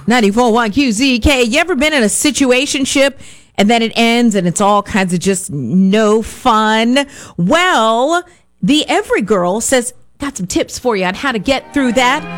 94.1 QZK. You ever been in a situationship and then it ends and it's all kinds of just no fun? Well, the Every Girl says, got some tips for you on how to get through that.